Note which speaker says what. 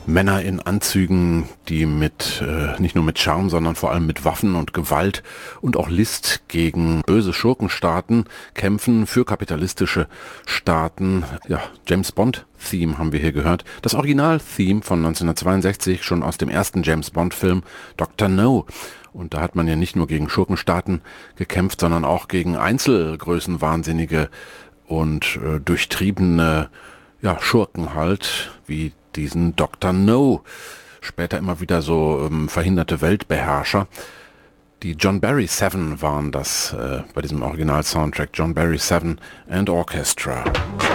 Speaker 1: Männer in Anzügen, die nicht nur mit Charme, sondern vor allem mit Waffen und Gewalt und auch List gegen böse Schurkenstaaten kämpfen, für kapitalistische Staaten. Ja, James Bond Theme haben wir hier gehört. Das Original-Theme von 1962, schon aus dem ersten James Bond-Film Dr. No. Und da hat man ja nicht nur gegen Schurkenstaaten gekämpft, sondern auch gegen Einzelgrößenwahnsinnige und durchtriebene Schurken halt, wie diesen Dr. No. Später immer wieder so verhinderte Weltbeherrscher. Die John Barry Seven waren das bei diesem Original-Soundtrack. John Barry Seven and Orchestra.